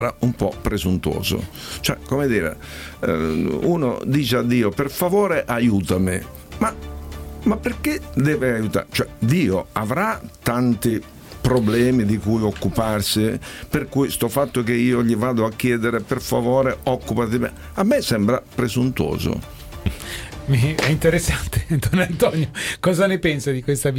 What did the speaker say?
un po' presuntuoso, cioè come dire, uno dice a Dio per favore aiutami, ma perché deve aiutare? Cioè Dio avrà tanti problemi di cui occuparsi, per cui sto fatto che io gli vado a chiedere per favore occupati di me, a me sembra presuntuoso. È interessante. Don Antonio, cosa ne pensa di questa